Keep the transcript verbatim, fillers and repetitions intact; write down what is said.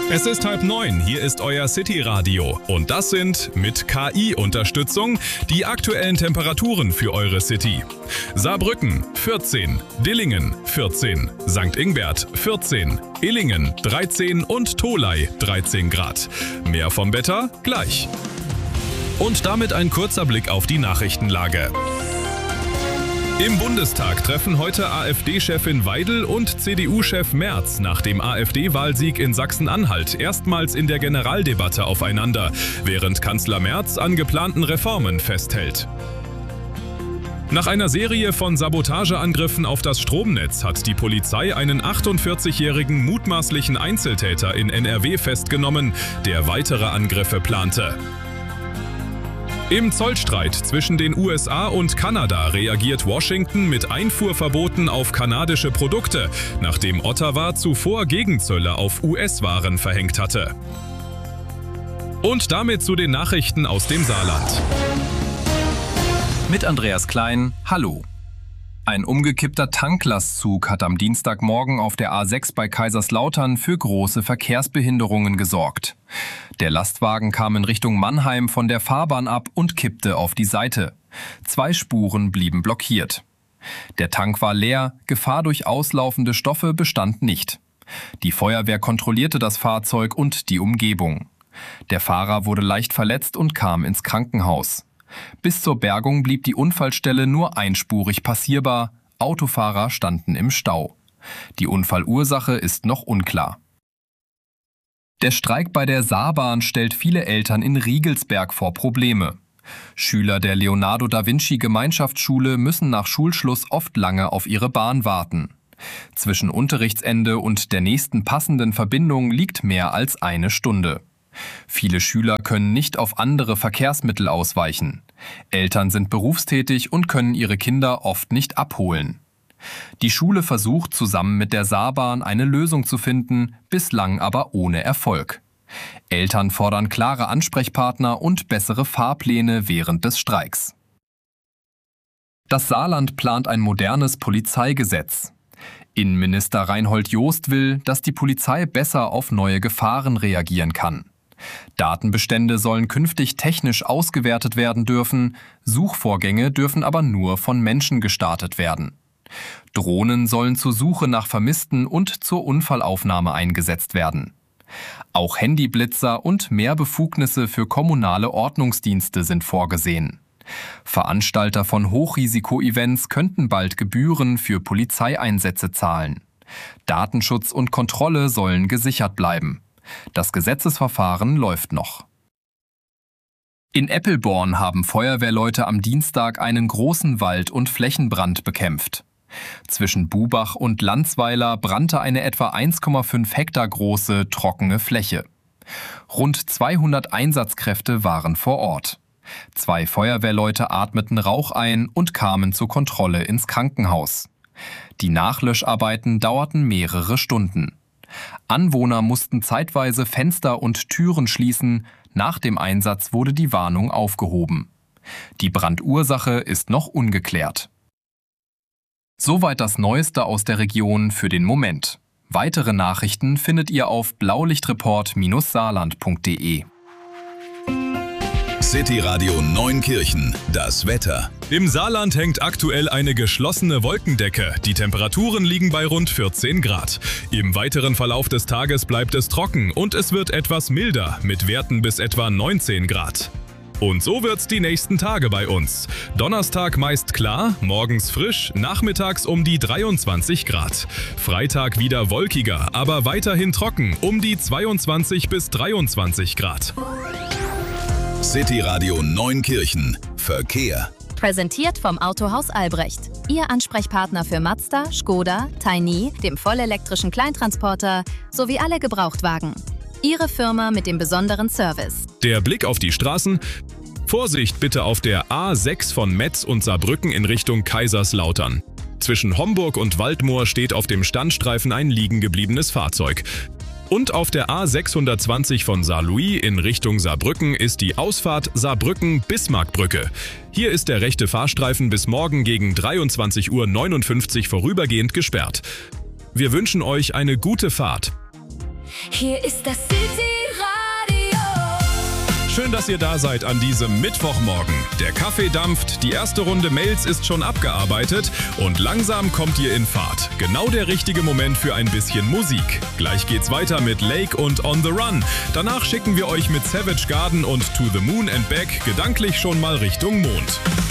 Es ist halb neun, hier ist euer City-Radio und das sind mit K I-Unterstützung die aktuellen Temperaturen für eure City. Saarbrücken vierzehn, Dillingen vierzehn, Sankt Ingbert vierzehn, Illingen dreizehn und Tholey dreizehn Grad. Mehr vom Wetter gleich. Und damit ein kurzer Blick auf die Nachrichtenlage. Im Bundestag treffen heute AfD-Chefin Weidel und C D U-Chef Merz nach dem AfD-Wahlsieg in Sachsen-Anhalt erstmals in der Generaldebatte aufeinander, während Kanzler Merz an geplanten Reformen festhält. Nach einer Serie von Sabotageangriffen auf das Stromnetz hat die Polizei einen achtundvierzigjährigen mutmaßlichen Einzeltäter in N R W festgenommen, der weitere Angriffe plante. Im Zollstreit zwischen den U S A und Kanada reagiert Washington mit Einfuhrverboten auf kanadische Produkte, nachdem Ottawa zuvor Gegenzölle auf U S-Waren verhängt hatte. Und damit zu den Nachrichten aus dem Saarland. Mit Andreas Klein, hallo. Ein umgekippter Tanklastzug hat am Dienstagmorgen auf der A sechs bei Kaiserslautern für große Verkehrsbehinderungen gesorgt. Der Lastwagen kam in Richtung Mannheim von der Fahrbahn ab und kippte auf die Seite. Zwei Spuren blieben blockiert. Der Tank war leer, Gefahr durch auslaufende Stoffe bestand nicht. Die Feuerwehr kontrollierte das Fahrzeug und die Umgebung. Der Fahrer wurde leicht verletzt und kam ins Krankenhaus. Bis zur Bergung blieb die Unfallstelle nur einspurig passierbar, Autofahrer standen im Stau. Die Unfallursache ist noch unklar. Der Streik bei der Saarbahn stellt viele Eltern in Riegelsberg vor Probleme. Schüler der Leonardo da Vinci Gemeinschaftsschule müssen nach Schulschluss oft lange auf ihre Bahn warten. Zwischen Unterrichtsende und der nächsten passenden Verbindung liegt mehr als eine Stunde. Viele Schüler können nicht auf andere Verkehrsmittel ausweichen. Eltern sind berufstätig und können ihre Kinder oft nicht abholen. Die Schule versucht zusammen mit der Saarbahn eine Lösung zu finden, bislang aber ohne Erfolg. Eltern fordern klare Ansprechpartner und bessere Fahrpläne während des Streiks. Das Saarland plant ein modernes Polizeigesetz. Innenminister Reinhold Jost will, dass die Polizei besser auf neue Gefahren reagieren kann. Datenbestände sollen künftig technisch ausgewertet werden dürfen, Suchvorgänge dürfen aber nur von Menschen gestartet werden. Drohnen sollen zur Suche nach Vermissten und zur Unfallaufnahme eingesetzt werden. Auch Handyblitzer und mehr Befugnisse für kommunale Ordnungsdienste sind vorgesehen. Veranstalter von Hochrisiko-Events könnten bald Gebühren für Polizeieinsätze zahlen. Datenschutz und Kontrolle sollen gesichert bleiben. Das Gesetzesverfahren läuft noch. In Eppelborn haben Feuerwehrleute am Dienstag einen großen Wald- und Flächenbrand bekämpft. Zwischen Bubach und Landsweiler brannte eine etwa eins Komma fünf Hektar große, trockene Fläche. Rund zweihundert Einsatzkräfte waren vor Ort. Zwei Feuerwehrleute atmeten Rauch ein und kamen zur Kontrolle ins Krankenhaus. Die Nachlöscharbeiten dauerten mehrere Stunden. Anwohner mussten zeitweise Fenster und Türen schließen, nach dem Einsatz wurde die Warnung aufgehoben. Die Brandursache ist noch ungeklärt. Soweit das Neueste aus der Region für den Moment. Weitere Nachrichten findet ihr auf blaulichtreport Bindestrich saarland Punkt de. City Radio Neunkirchen, das Wetter. Im Saarland hängt aktuell eine geschlossene Wolkendecke. Die Temperaturen liegen bei rund vierzehn Grad. Im weiteren Verlauf des Tages bleibt es trocken und es wird etwas milder mit Werten bis etwa neunzehn Grad. Und so wird's die nächsten Tage bei uns. Donnerstag meist klar, morgens frisch, nachmittags um die dreiundzwanzig Grad. Freitag wieder wolkiger, aber weiterhin trocken, um die zweiundzwanzig bis dreiundzwanzig Grad. City Radio Neunkirchen. Verkehr. Präsentiert vom Autohaus Albrecht. Ihr Ansprechpartner für Mazda, Skoda, Tiny, dem vollelektrischen Kleintransporter sowie alle Gebrauchtwagen. Ihre Firma mit dem besonderen Service. Der Blick auf die Straßen. Vorsicht bitte auf der A sechs von Metz und Saarbrücken in Richtung Kaiserslautern. Zwischen Homburg und Waldmoor steht auf dem Standstreifen ein liegen gebliebenes Fahrzeug. Und auf der A sechshundertzwanzig von Saarlouis in Richtung Saarbrücken ist die Ausfahrt Saarbrücken-Bismarckbrücke. Hier ist der rechte Fahrstreifen bis morgen gegen dreiundzwanzig Uhr neunundfünfzig vorübergehend gesperrt. Wir wünschen euch eine gute Fahrt. Hier ist das City-Radio. Schön, dass ihr da seid an diesem Mittwochmorgen. Der Kaffee dampft, die erste Runde Mails ist schon abgearbeitet und langsam kommt ihr in Fahrt. Genau der richtige Moment für ein bisschen Musik. Gleich geht's weiter mit Lake und On the Run. Danach schicken wir euch mit Savage Garden und To the Moon and Back gedanklich schon mal Richtung Mond.